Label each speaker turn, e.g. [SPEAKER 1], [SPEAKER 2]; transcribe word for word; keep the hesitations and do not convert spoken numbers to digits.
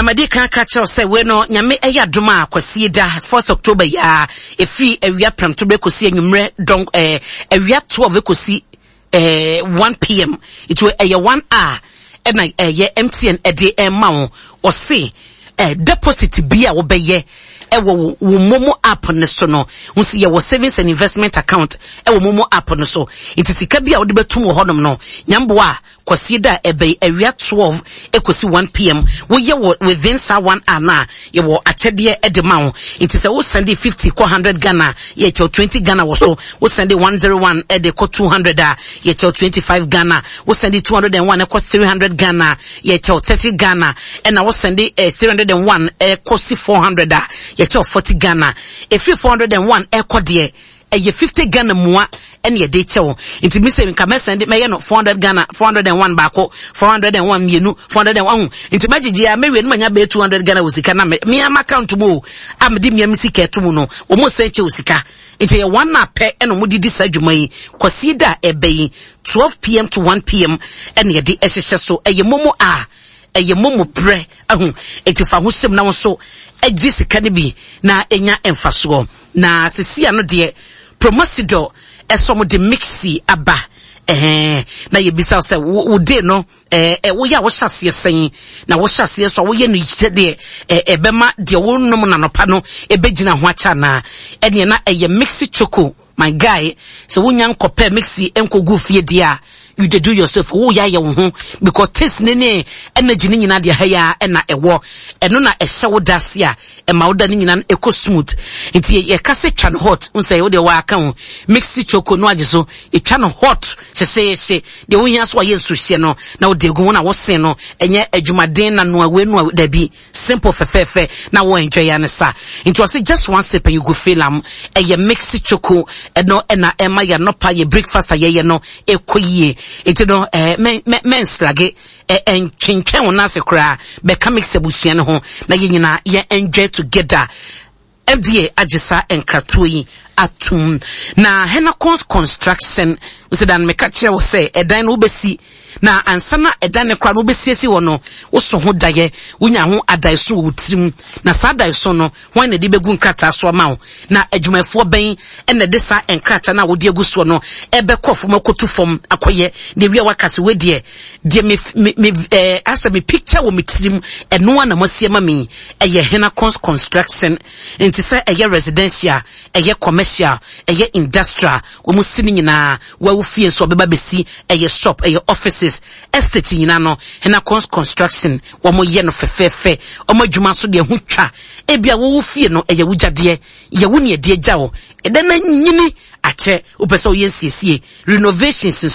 [SPEAKER 1] na madi kan ka che say we no nyame eya doma akwasi da fourth October ya efi awia pram to be kosi anwumre don eh awia twelve kosi eh one p m it will eh one hour and na eh M T N e de ma wo o se eh deposit bia wo beye ewo wo momo app ne so no unsi ye wo savings and investment account ewo momo app no so itisika bia wo de betum wo honom no nyambo a kwasi da ebe awia twelve ekosi one p m wo ye wo within sa one hour na ye wo achede e de ma wo itise wo send fifty ko one hundred Ghana ye che twenty Ghana wo so wo send one oh one e de ko two hundred a ye che twenty-five Ghana wo send two oh one e ko three hundred Ghana ye che thirty Ghana and na wo send eh, three oh one e ko four hundred a ye che forty Ghana if you four hundred one e ko de e ye fifty Ghana mua and ye de chewo inti mi se nka me send me ye no four hundred Ghana four hundred one baako four hundred one mienu four hundred one inti magigi a me we no manya be two hundred Ghana usika na me me am account mu am di me misika eto mu no o mo se che usika inti ye one na pe eno mo didi sa dwuma yi kwasi da ebe yi twelve p m to one p m and ye de ehhehye so eye momo a eye momo pre ahun etifa ho sem na wo so ejisika ne bi na enya emfaso na sisi ano de promosido esom de mixi aba eh na ye bisa se wo de no eh wo ya wo hyase sen na wo hyase so wo ye no yite de eh bema de wo nom na nopa no ebegina ho acha na ene na eye mixi choco my guy so wo nyan kope mixi enkogu fie dia you dey do yourself wo ya ye wo ho because taste ne ne energy ne nyina de ha ya na ewo eno na ehye wo dase a e ma wo da ne nyina eko smooth nti ye kase twa hot unse wo de wa aka ho mixi choco no ajeso e twa no hot sese se de wo hia so ye nsuhye no na wo de gu na wo sen no enye adwumaden na no awe no da bi simple fefefe na wo enjoy ya ne sa nti wo say just one step and you go feel am e ye mixi choco eno na e ma ya no pa ye breakfast ye ye no ekoyie iti no eh men men slage eh en chinchen wona se kra be ka mix abusuan ho na ye nyina ye enjoy together F D A agisa enkratoyi atum na Henacons construction we said dan meka kire wo say edan no besi na ansana edan ne kra no besiesi wo no wo so ho daye wonya ho adaiso wo tirim na sa adaiso no hwan na de begu nkrata so ma wo na adwumafo ben ene de sa enkrata na wo de aguso no ebe kofo makotu fom akoye de wi wakase we de de me me eh asa me picture wo metirim eno na masie ma me eye Henacons construction enti say eye residential eye commercial eye industrial wo musini nyina wa fie so beba besi eye shop eye offices estate nyina no Henacons construction wo mo ye no fefefe o mo dwuma so de ho twa e bia wo fie no eye wujade ye wo ne de agya wo e da na nyini ache wo pese wo ye siesie renovations